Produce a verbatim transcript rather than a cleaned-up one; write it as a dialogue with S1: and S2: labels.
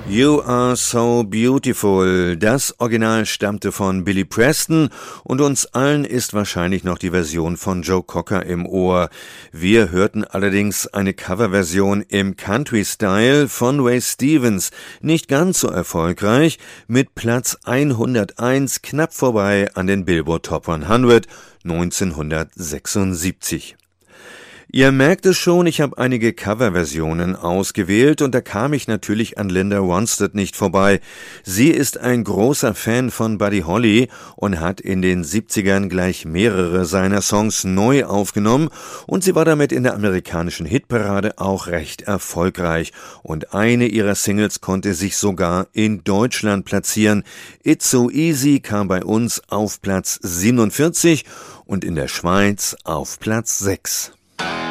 S1: You Are So Beautiful. Das Original stammte von Billy Preston und uns allen ist wahrscheinlich noch die Version von Joe Cocker im Ohr. Wir hörten allerdings eine Coverversion im Country-Style von Ray Stevens, nicht ganz so erfolgreich, mit Platz hunderteins knapp vorbei an den Billboard Top hundert neunzehnhundertsechsundsiebzig. Ihr merkt es schon, ich habe einige Coverversionen ausgewählt und da kam ich natürlich an Linda Ronstadt nicht vorbei. Sie ist ein großer Fan von Buddy Holly und hat in den siebzigern gleich mehrere seiner Songs neu aufgenommen und sie war damit in der amerikanischen Hitparade auch recht erfolgreich und eine ihrer Singles konnte sich sogar in Deutschland platzieren. It's So Easy kam bei uns auf Platz siebenundvierzig und in der Schweiz auf Platz sechs.